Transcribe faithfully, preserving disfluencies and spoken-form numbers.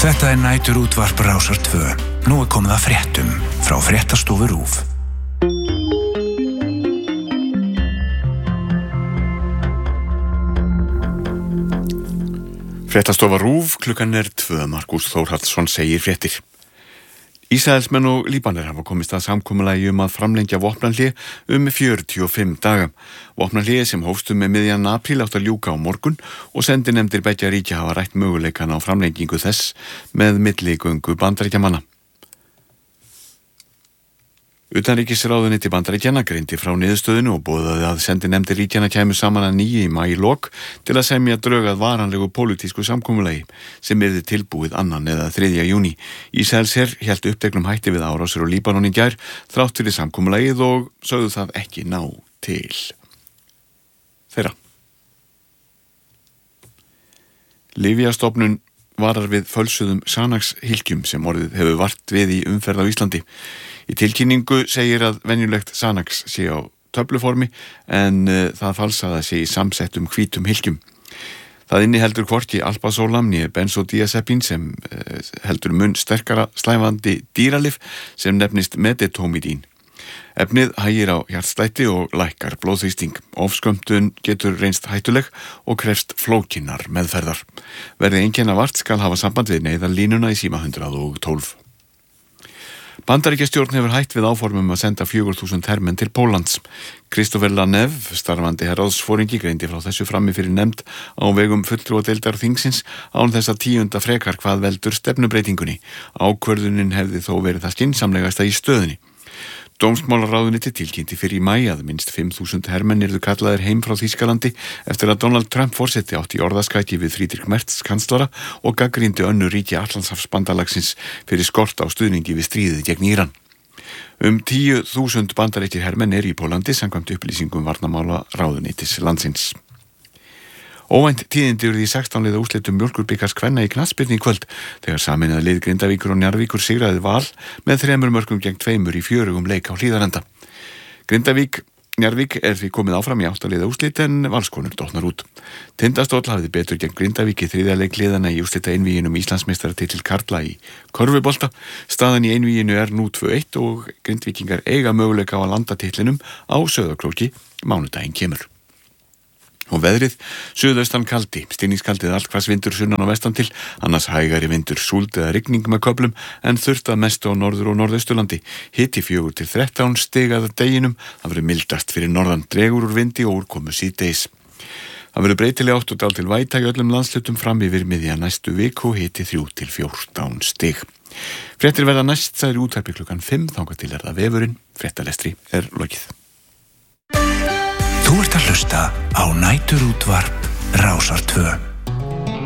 Þetta er næturútvarp Rásar tvö. Nú er komið að fréttum frá Fréttastofu RÚV. Fréttastofa RÚV, klukkan er tvö. Markús Þórhallsson segir fréttir. Ísraelsmenn og Líbanar hafa komist að samkomulagi um að framlengja vopnahlé um fjörutíu og fimm daga. Vopnahlé sem hófst um með miðjan apríl átt að ljúka á morgun og sendinefndir beggja ríkja hafa rætt möguleikana á framlengingu þess með milligöngu Bandaríkjamanna. Utanríkisráðuneyti Bandaríkjanna greindi frá niðurstöðinu og boðaði að sendinefndir ríkjanna kæmu saman að nýju í maílok til að semja drög að varanlegu pólitísku samkomulagi sem yrði tilbúið annan eða þriðja júní. Ísraelsher hélt uppteknum hætti við árásir á Líbanon í gær þrátt fyrir samkomulagið og sögðu það ekki ná til þeirra. Lyfjastofnun varar við fölsuðum Xanax-hylkjum sem orðið hefur vart við í umferð á Íslandi. Í tilkynningu segir að venjulegt Xanax sé á töfluformi en uh, það falsaða sé í samsettum hvítum hylkjum. Það inniheldur hvorki alpazólam né benzodiazepín sem uh, heldur mun sterkara slæmandi dýralyf sem nefnist medetomidín. Efnið hægir á hjartslætti og lækkar blóðþrýsting. Ofskömmtun getur reynst hættuleg og krefst flókinnar meðferðar. Verði einkenna vart skal hafa samband við neyðarlínuna í síma hundrað og tólf. Bandaríkjastjórn hefur hætt við áformum að senda fjögur þúsund hermenn til Póllands. Kristoffer Lanev, starfandi herráðsforingi, greindi frá þessu frammi fyrir nefnd á vegum fulltrúadeildar þingsins án þess að tíunda frekar hvað veldur stefnubreytingunni. Ákvörðunin hefði þó verið það skynsamlegasta í stöðunni. Dómsmálaráðuneyti tilkynnti fyrir í maí að minnst fimm þúsund hermenn yrðu kallaðir heim frá Þýskalandi eftir að Donald Trump forseti átti orðaskaki við Friedrich Merz kanslara og gagnrýndi önnur ríki Atlantshafsbandalagsins fyrir skort á stuðningi við stríðið gegn Íran. Um tíu þúsund bandarískir hermenn er í Pólandi samkvæmt upplýsingum varnarmálaráðuneytis landsins. Óvænt tíðindi urðu í sextán liða úrslitum mjólkurbikars kvenna í knattspyrnu í kvöld þegar sameinaða lið Grindavíkur og Njarðvíkur sigraði Val með þremur mörkum gegn tveimur í fjörugum leik á Hlíðarenda. Grindavík Njarðvík er því komið áfram í átta liða úrslit en Valskonur dottnar út. Tindastóll hafði betur gegn Grindavík í þriðja leik liðanna í úrslita einvíginum Íslandsmeistaratitil karla í körfubolta. Staðan í einvíginu er nú tvö eitt og Grindvíkingar eiga möguleika á að landa titlinum á Sauðárkróki mánudaginn kemur. Og veðrið, suðaustan kaldi, stinningskaldið allt hvers vindur sunnan og vestan til, annars hægari vindur súld eða rigning með köflum en þurft að mestu á norður og norðausturlandi. Hiti fjögur til þrettán stig að deginum, það verður mildast fyrir norðan, dregur úr vindi og úrkomu síðdegis. Það verður breytileg átt og dál til væta í öllum landslutum fram yfir miðja næstu viku, hiti þrjú til fjórtán stig. Fréttir verða næst særi útvarpi klukkan fimm, þangað til er það vefurinn, fréttalestri er lokið. Þú ert að hlusta á næturútvarp Rásar tvö.